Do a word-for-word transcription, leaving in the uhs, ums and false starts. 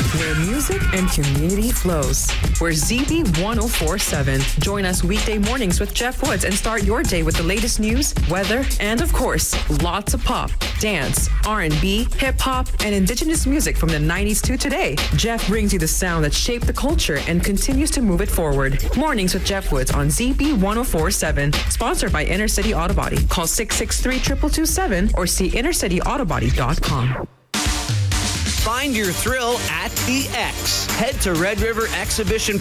where music and community flows. We're Z B one oh four point seven. Join us weekday mornings with Jeff Woods and start your day with the latest news, weather, and of course, lots of pop, dance, R and B, hip-hop, and indigenous music from the nineties to today. Jeff brings you the sound that shaped the culture and continues to move it forward. Mornings with Jeff Woods on Z B one oh four point seven, sponsored by Inner City Auto Body. Call six six three, two two two seven or see inner city auto body dot com. Find your thrill at the X. Head to Red River Exhibition